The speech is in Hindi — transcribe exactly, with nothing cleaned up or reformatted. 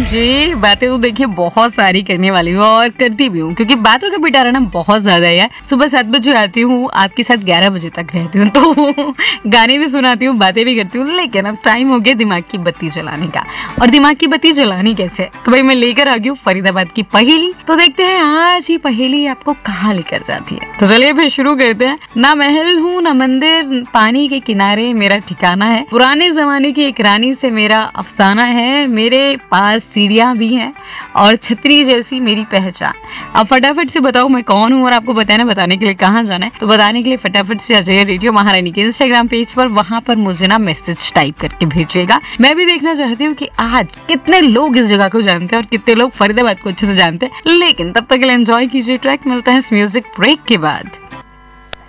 जी, बातें तो देखिए बहुत सारी करने वाली हूँ और करती भी हूँ, क्योंकि बातों का पिटारा ना बहुत ज्यादा है। सुबह सात बजे आती हूँ, आपके साथ ग्यारह बजे तक रहती हूँ, तो गाने भी सुनाती हूँ, बातें भी करती हूँ। लेकिन अब टाइम हो गया दिमाग की बत्ती जलाने का। और दिमाग की बत्ती जलानी कैसे? तो भाई मैं लेकर आ गई हूँ फरीदाबाद की पहेली। तो देखते हैं आज ही पहेली आपको कहाँ लेकर जाती है। तो चलिए फिर शुरू करते हैं। ना महल हूँ ना मंदिर, पानी के किनारे मेरा ठिकाना है, पुराने जमाने की एक रानी से मेरा अफसाना है, मेरे पास सीढ़ियां भी हैं और छतरी जैसी मेरी पहचान। अब फटाफट से बताओ मैं कौन हूँ और आपको बताना बताने के लिए कहाँ जाना है। तो बताने के लिए फटाफट से आ जाइए रेडियो महारानी के इंस्टाग्राम पेज पर, वहां पर मुझे ना मैसेज टाइप करके भेजिएगा। मैं भी देखना चाहती हूँ कि आज कितने लोग इस जगह को जानते हैं और कितने लोग फरीदाबाद को अच्छे से जानते हैं। लेकिन तब तक के लिए एंजॉय कीजिए ट्रैक। मिलता है इस म्यूजिक ब्रेक के बाद।